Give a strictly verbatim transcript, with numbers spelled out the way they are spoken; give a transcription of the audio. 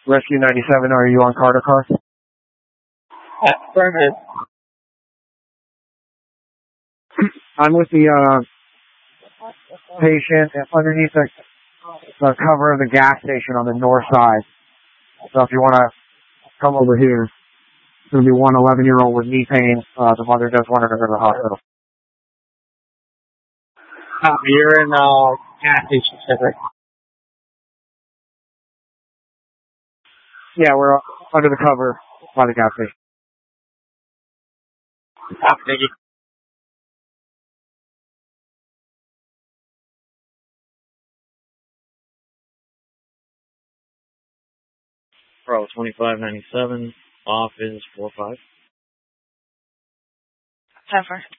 Rescue ninety-seven, are you on Carter car? Affirmative. I'm with the uh, patient underneath the, the cover of the gas station on the north side. So if you want to come over here, it's going to be one eleven-year-old with knee pain. Uh, the mother does want her to go to the hospital. Uh, you're in uh, gas station, Cedric. Yeah, we're under the cover by the gas station. Copy, thank you. Pro twenty-five ninety-seven, office four five. Cover.